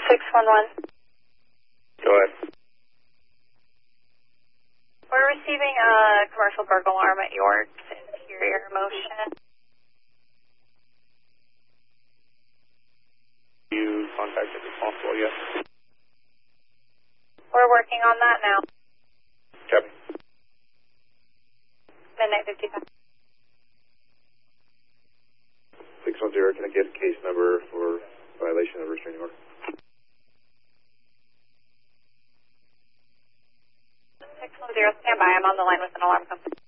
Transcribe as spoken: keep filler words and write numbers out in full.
six one one. Go ahead. We're receiving a commercial burglar alarm at York's interior motion. You contacted responsible, yes? We're working on that now. Okay. Midnight fifty-five. six one zero, can I get a case number for violation of restraining order? six one zero, stand by. I'm on the line with an alarm company.